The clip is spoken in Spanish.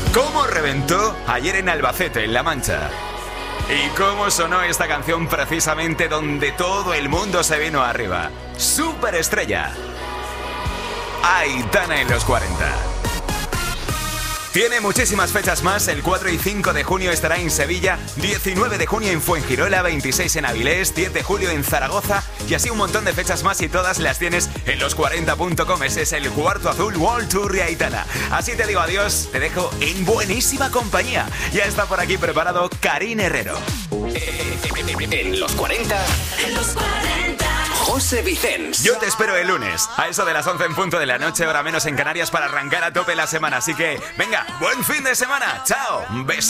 ¿Cómo reventó ayer en Albacete, en La Mancha? ¿Y cómo sonó esta canción precisamente donde todo el mundo se vino arriba? Superestrella. Aitana en los 40. Tiene muchísimas fechas más. El 4 y 5 de junio estará en Sevilla, 19 de junio en Fuengirola, 26 en Avilés, 10 de julio en Zaragoza y así un montón de fechas más y todas las tienes en los40.com. Ese es el Cuarto Azul World Tour de Aitana. Así te digo adiós, te dejo en buenísima compañía. Ya está por aquí preparado Karin Herrero. En los 40. En los 40. José Vicens. Yo te espero el lunes, a eso de las 11 en punto de la noche, hora menos en Canarias, para arrancar a tope la semana. Así que, venga, buen fin de semana. Chao. Besos.